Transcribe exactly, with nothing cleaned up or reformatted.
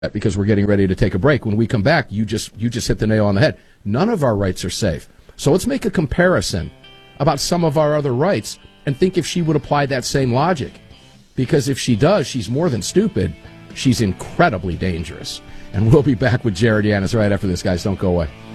because we're getting ready to take a break. When we come back, you just you just hit the nail on the head. None of our rights are safe. So let's make a comparison about some of our other rights and think if she would apply that same logic. Because if she does, she's more than stupid. She's incredibly dangerous. And we'll be back with Jared Yanis right after this, guys. Don't go away.